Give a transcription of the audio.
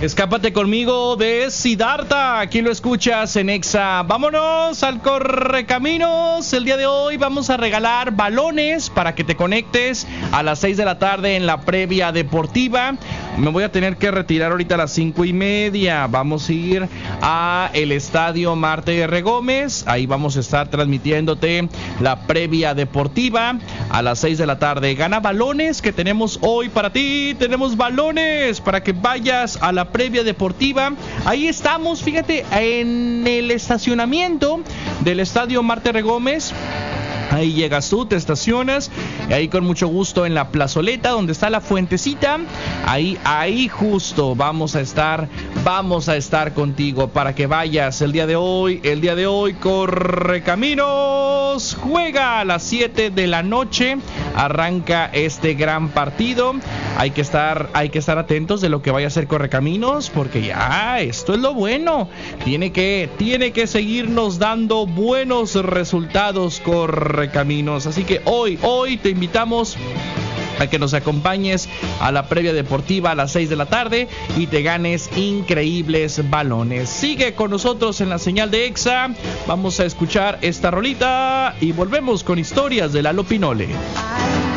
Escápate conmigo de Siddhartha. Aquí lo escuchas en Exa. Vámonos al Correcaminos. El día de hoy vamos a regalar balones para que te conectes a las 6 de la tarde en la previa deportiva. Me voy a tener que retirar ahorita a las 5:30. Vamos a ir a el estadio Marte R. Gómez. Ahí vamos a estar transmitiéndote la previa deportiva a las 6 de la tarde. Gana balones que tenemos hoy para ti. Tenemos balones para que vayas a la previa deportiva. Ahí estamos, fíjate, en el estacionamiento del estadio Marte R. Gómez. Ahí llegas tú, te estacionas, y ahí con mucho gusto en la plazoleta donde está la fuentecita. Ahí justo vamos a estar contigo para que vayas el día de hoy. Correcaminos juega a las 7 de la noche. Arranca este gran partido. Hay que estar atentos de lo que vaya a hacer Correcaminos, porque ya esto es lo bueno. Tiene que seguirnos dando buenos resultados Correcaminos. Así que hoy te invitamos a que nos acompañes a la previa deportiva a las 6 de la tarde y te ganes increíbles balones. Sigue con nosotros en la señal de Exa. Vamos a escuchar esta rolita y volvemos con historias de Lalo Pinole.